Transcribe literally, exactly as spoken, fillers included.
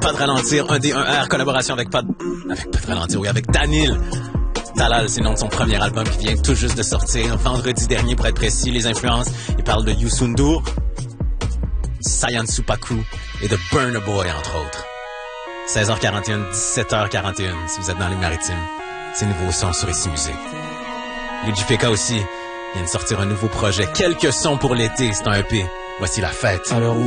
Pas de ralentir, un D un R, collaboration avec pas de... Avec pas de ralentir, oui, avec Danil. Talal, c'est le nom de son premier album qui vient tout juste de sortir. Vendredi dernier, pour être précis, les influences, il parle de Youssou N'Dour, Sayan Supaku et de Burna Boy, entre autres. seize heures quarante et un, dix-sept heures quarante et un, si vous êtes dans les maritimes. C'est nouveau son sur Ici Musique. Les J P K aussi viennent sortir un nouveau projet. Quelques sons pour l'été, c'est un E P. Voici la fête. Alors